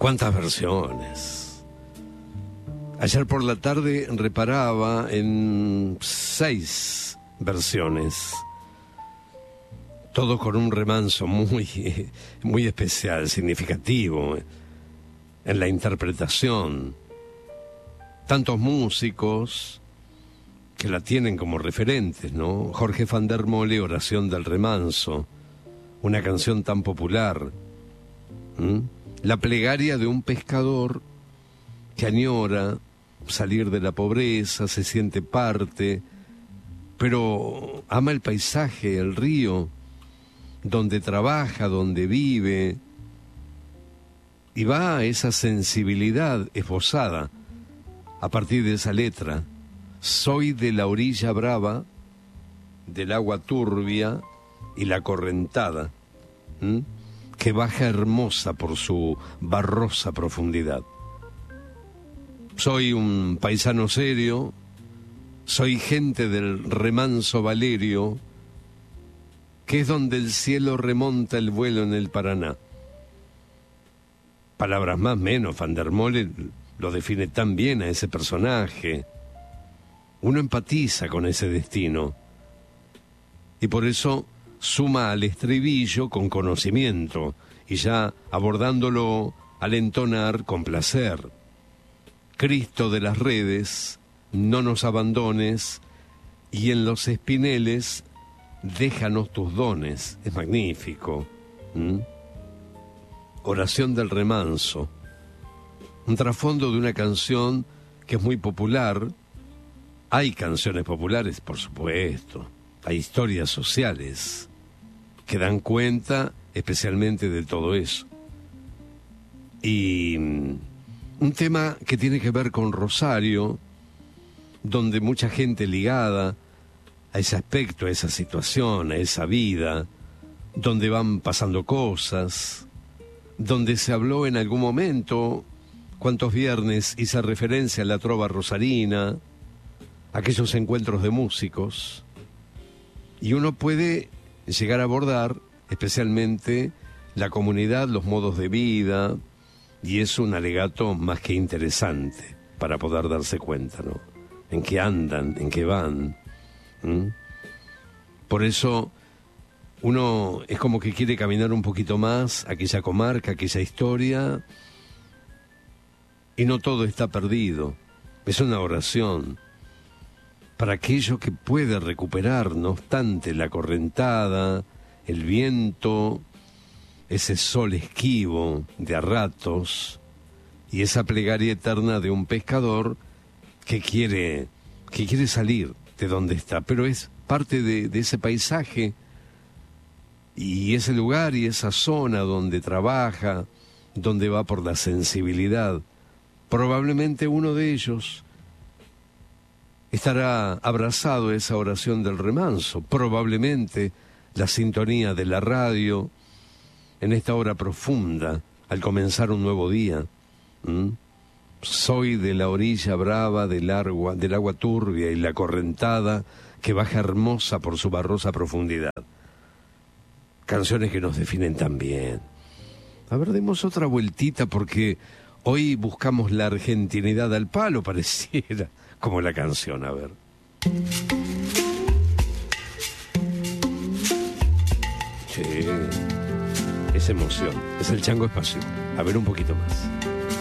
¿Cuántas versiones? Ayer por la tarde reparaba en 6 versiones. Todo con un remanso muy especial, significativo en la interpretación. Tantos músicos que la tienen como referentes, ¿no? Jorge van der Mole, Oración del Remanso, una canción tan popular. La plegaria de un pescador que añora salir de la pobreza, se siente parte, pero ama el paisaje, el río, donde trabaja, donde vive, y va a esa sensibilidad esbozada a partir de esa letra. Soy de la orilla brava, del agua turbia y la correntada, que baja hermosa por su barrosa profundidad. Soy un paisano serio, soy gente del remanso Valerio, que es donde el cielo remonta el vuelo en el Paraná. Palabras más menos, van der Mole lo define tan bien a ese personaje. Uno empatiza con ese destino y por eso suma al estribillo con conocimiento y ya abordándolo al entonar con placer. Cristo de las redes, no nos abandones, y en los espineles déjanos tus dones. Es magnífico. Oración del Remanso, un trasfondo de una canción que es muy popular. Hay canciones populares, por supuesto, hay historias sociales que dan cuenta especialmente de todo eso. Y un tema que tiene que ver con Rosario, donde mucha gente ligada a ese aspecto, a esa situación, a esa vida, donde van pasando cosas, donde se habló en algún momento, cuántos viernes hice referencia a la trova rosarina, aquellos encuentros de músicos, y uno puede llegar a abordar especialmente la comunidad, los modos de vida, y es un alegato más que interesante para poder darse cuenta, ¿no? En qué andan, en qué van. Por eso uno es como que quiere caminar un poquito más aquella comarca, aquella historia, y no todo está perdido. Es una oración para aquello que puede recuperar, no obstante, la correntada, el viento, ese sol esquivo de a ratos, y esa plegaria eterna de un pescador que quiere salir de donde está, pero es parte de ese paisaje y ese lugar y esa zona donde trabaja, donde va por la sensibilidad. Probablemente uno de ellos estará abrazado a esa oración del remanso, probablemente la sintonía de la radio en esta hora profunda, al comenzar un nuevo día. Soy de la orilla brava del agua turbia y la correntada que baja hermosa por su barrosa profundidad. Canciones que nos definen tan bien. A ver, demos otra vueltita porque hoy buscamos la argentinidad al palo, pareciera, como la canción, a ver. Sí, es emoción, es el Chango Espacio. A ver un poquito más.